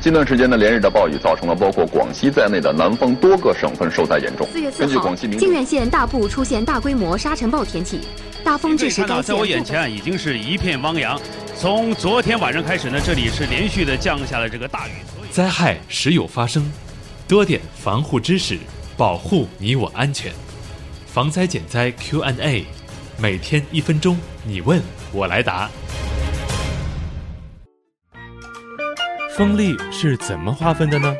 近段时间呢，连日的暴雨造成了包括广西在内的南方多个省份受灾严重。 4月4号，靖远县大部出现大规模沙尘暴天气，大风致使该县。 在我眼前已经是一片汪洋。从昨天晚上开始呢，这里是连续的降下了这个大雨。 灾害时有发生，多点防护知识，保护你我安全。防灾减灾 Q&A， 每天1分钟，你问我来答。风力是怎么划分的呢？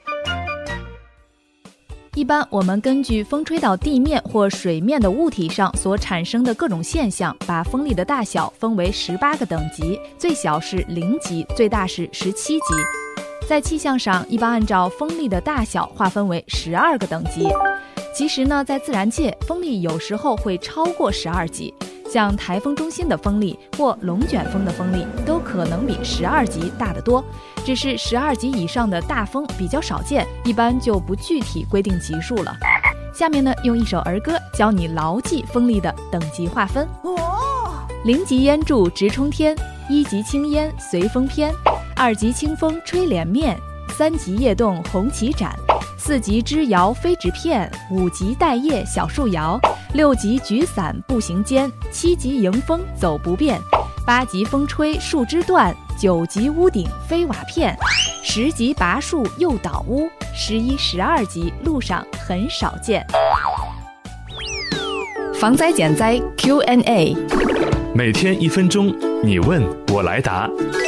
一般我们根据风吹到地面或水面的物体上所产生的各种现象，把风力的大小分为18个等级，最小是0级，最大是17级。在气象上，一般按照风力的大小划分为12个等级。其实呢，在自然界，风力有时候会超过12级，像台风中心的风力或龙卷风的风力都可能比12级大得多，只是12级以上的大风比较少见，一般就不具体规定级数了。下面呢，用一首儿歌教你牢记风力的等级划分。0级烟柱直冲天，1级轻烟随风偏，2级清风吹脸面，3级叶动红旗展，4级枝摇飞纸片，5级带叶小树摇，6级举伞步行间，7级迎风走不便，8级风吹树枝断，9级屋顶飞瓦片，10级拔树又倒屋，11、12级路上很少见。防灾减灾 Q&A， 每天1分钟，你问我来答。